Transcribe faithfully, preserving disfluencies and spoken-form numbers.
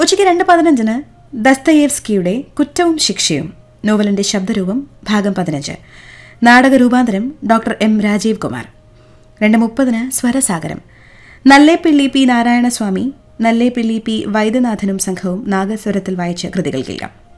ഉച്ചയ്ക്ക് രണ്ട് പതിനഞ്ചിന് ദസ്തയേവ്സ്കിയുടെ കുറ്റവും ശിക്ഷയും നോവലിന്റെ ശബ്ദരൂപം ഭാഗം പതിനഞ്ച്. നാടക രൂപാന്തരം ഡോക്ടർ എം രാജീവ് കുമാർ. രണ്ട് മുപ്പതിന് സ്വരസാഗരം. നല്ലേപ്പിള്ളി പി നാരായണസ്വാമി, നല്ലേപ്പിള്ളി പി വൈദ്യനാഥനും സംഘവും നാഗസ്വരത്തിൽ വായിച്ച കൃതികൾ കേൾക്കാം.